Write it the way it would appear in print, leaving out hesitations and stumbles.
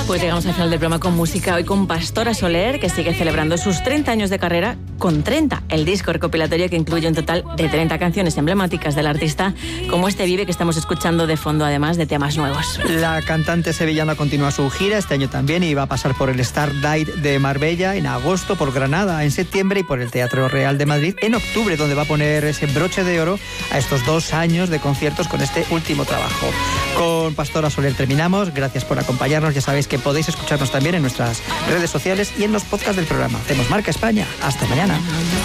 Pues llegamos al final del programa con música, hoy con Pastora Soler, que sigue celebrando sus 30 años de carrera con 30, el disco recopilatorio que incluye un total de 30 canciones emblemáticas del artista, como este Vive que estamos escuchando de fondo, además de temas nuevos. La cantante sevillana continúa su gira este año también y va a pasar por el Starlight de Marbella en agosto, por Granada en septiembre y por el Teatro Real de Madrid en octubre, donde va a poner ese broche de oro a estos 2 años de conciertos con este último trabajo. Con Pastora Soler terminamos. Gracias por acompañarnos. Ya sabéis que podéis escucharnos también en nuestras redes sociales y en los podcasts del programa. Hacemos Marca España. Hasta mañana.